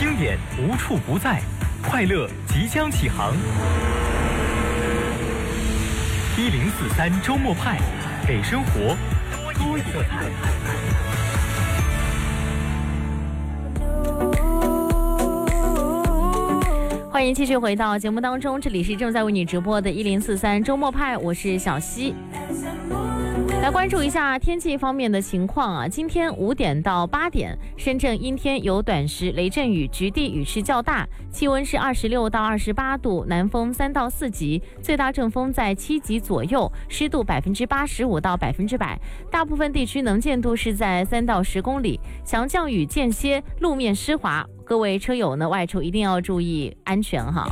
经典无处不在，快乐即将起航。1043周末派，给生活多一色彩。 欢迎继续回到节目当中，这里是正在为你直播的1043周末派，我是小溪。来关注一下天气方面的情况啊，今天5点到8点，深圳阴天有短时雷阵雨，局地雨势较大，气温是26到28度，南风3到4级，最大阵风在7级左右，湿度85%到100%，大部分地区能见度是在3到10公里，强降雨间歇，路面湿滑，各位车友呢外出一定要注意安全哈。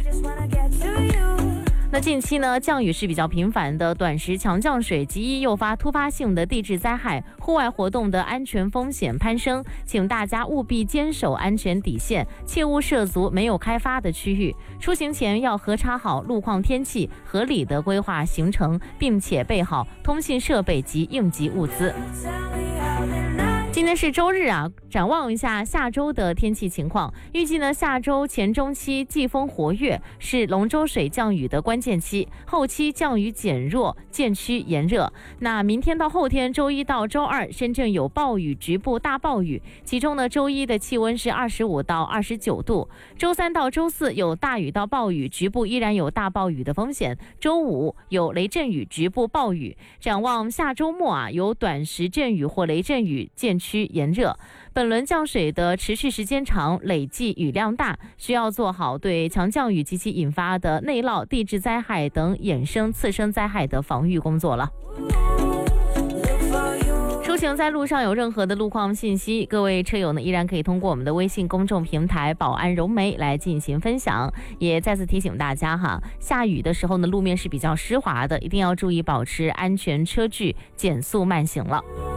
那近期呢，降雨是比较频繁的，短时强降水极易诱发突发性的地质灾害，户外活动的安全风险攀升，请大家务必坚守安全底线，切勿涉足没有开发的区域。出行前要核查好路况天气，合理的规划行程，并且备好通信设备及应急物资。今天是周日啊，展望一下下周的天气情况。预计呢，下周前中期季风活跃，是龙舟水降雨的关键期，后期降雨减弱，渐趋炎热。那明天到后天，周一到周二，深圳有暴雨，局部大暴雨，其中呢，周一的气温是25到29度，周三到周四有大雨到暴雨，局部依然有大暴雨的风险，周五有雷阵雨，局部暴雨。展望下周末啊，有短时阵雨或雷阵雨，渐趋炎热。本轮降水的持续时间长，累计雨量大，需要做好对强降雨及其引发的内涝、地质灾害等衍生次生灾害的防御工作了。出行在路上有任何的路况信息，各位车友呢依然可以通过我们的微信公众平台宝安融媒来进行分享。也再次提醒大家哈，下雨的时候呢，路面是比较湿滑的，一定要注意保持安全车距，减速慢行了。